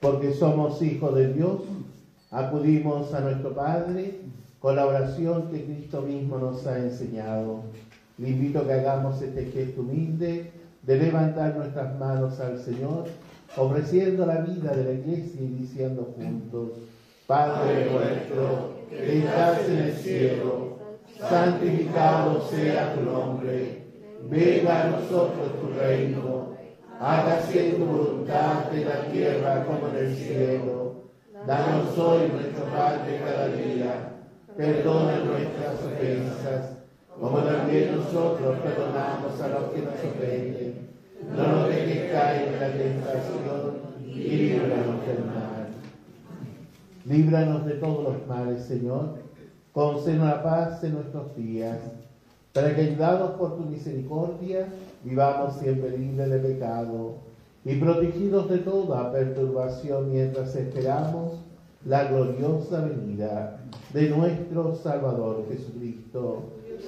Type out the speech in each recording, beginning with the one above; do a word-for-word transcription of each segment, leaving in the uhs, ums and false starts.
porque somos hijos de Dios, acudimos a nuestro Padre con la oración que Cristo mismo nos ha enseñado. Le invito a que hagamos este gesto humilde de levantar nuestras manos al Señor, ofreciendo la vida de la Iglesia y diciendo juntos: Padre nuestro, que estás en el cielo, santificado sea tu nombre. Venga a nosotros tu reino. Hágase tu voluntad en la tierra como en el cielo. Danos hoy nuestro pan de cada día. Perdona nuestras ofensas, como también nosotros perdonamos a los que nos ofenden. No nos dejes caer en la tentación y líbranos del mal. Líbranos de todos los males, Señor. Concédenos la paz en nuestros días, para que, ayudados por tu misericordia, vivamos siempre libres de pecado y protegidos de toda perturbación mientras esperamos la gloriosa venida de nuestro Salvador Jesucristo.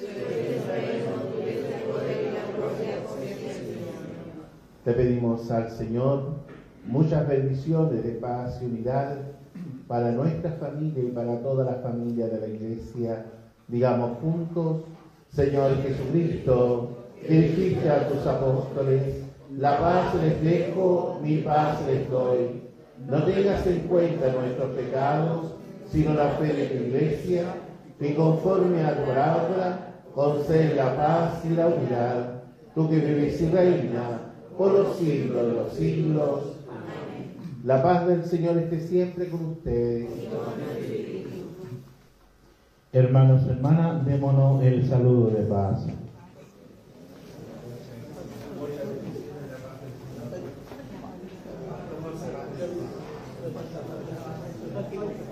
Te pedimos al Señor muchas bendiciones de paz y unidad para nuestra familia y para toda la familia de la Iglesia. Digamos juntos: Señor Jesucristo, que dijiste a tus apóstoles: la paz les dejo, mi paz les doy. No tengas en cuenta nuestros pecados, sino la fe de tu Iglesia, que conforme a tu palabra concede la paz y la unidad. Tú que vives y reinas por los siglos de los siglos. Amén. La paz del Señor esté siempre con ustedes. Hermanos, hermanas, démonos el saludo de paz. Thank you.